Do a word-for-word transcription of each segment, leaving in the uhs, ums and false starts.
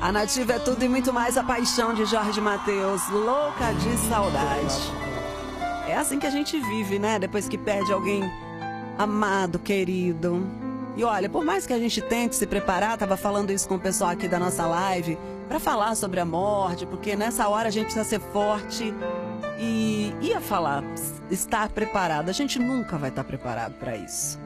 A Nativa é tudo e muito mais, a paixão de Jorge Mateus, louca de saudade. É assim que a gente vive, né? Depois que perde alguém amado, querido. E olha, por mais que a gente tente se preparar, tava falando isso com o pessoal aqui da nossa live, para falar sobre a morte, porque nessa hora a gente precisa ser forte e ia falar, estar preparado. A gente nunca vai estar preparado para isso.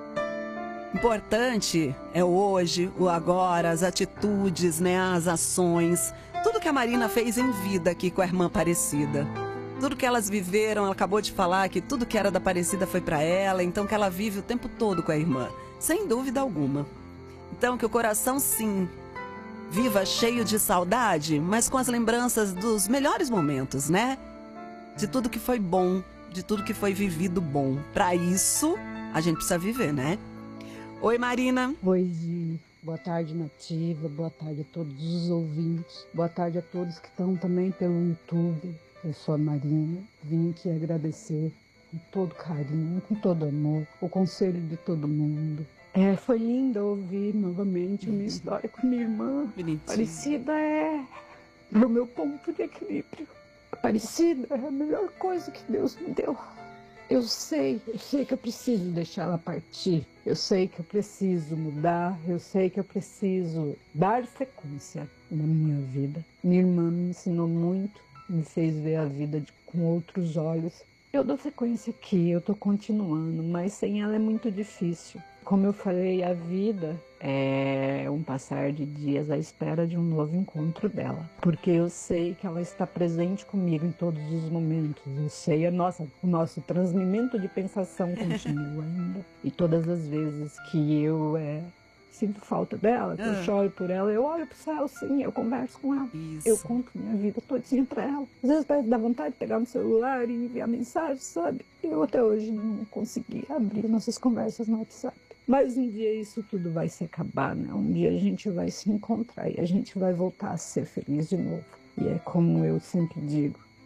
Importante é o hoje, o agora, as atitudes, né, as ações, tudo que a Marina fez em vida aqui com a irmã Aparecida. Tudo que elas viveram, ela acabou de falar que tudo que era da Aparecida foi para ela, então que ela vive o tempo todo com a irmã, sem dúvida alguma. Então que o coração, sim, viva cheio de saudade, mas com as lembranças dos melhores momentos, né? De tudo que foi bom, de tudo que foi vivido bom. Para isso, a gente precisa viver, né? Oi, Marina. Oi, Gi. Boa tarde, Nativa. Boa tarde a todos os ouvintes. Boa tarde a todos que estão também pelo YouTube. Eu sou a Marina. Vim aqui agradecer com todo carinho, com todo amor, o conselho de todo mundo. É, foi lindo ouvir novamente a minha história com minha irmã. Bonitinho. Aparecida é o meu ponto de equilíbrio. Aparecida é a melhor coisa que Deus me deu. Eu sei, eu sei que eu preciso deixar ela partir. Eu sei que eu preciso mudar. Eu sei que eu preciso dar sequência na minha vida. Minha irmã me ensinou muito, me fez ver a vida de, com outros olhos. Eu dou sequência aqui, eu tô continuando, mas sem ela é muito difícil. Como eu falei, a vida é um passar de dias à espera de um novo encontro dela. Porque eu sei que ela está presente comigo em todos os momentos. Eu sei, a nossa, o nosso transmimento de pensação continua ainda. E todas as vezes que eu é, sinto falta dela, que eu Ah. choro por ela, eu olho pro céu, sim, eu converso com ela. Isso. Eu conto minha vida todinha pra ela. Às vezes dá vontade de pegar no celular e enviar mensagem, sabe? Eu até hoje não consegui abrir nossas conversas no WhatsApp. Mas um dia isso tudo vai se acabar, né? Um dia a gente vai se encontrar e a gente vai voltar a ser feliz de novo. E é como eu sempre digo,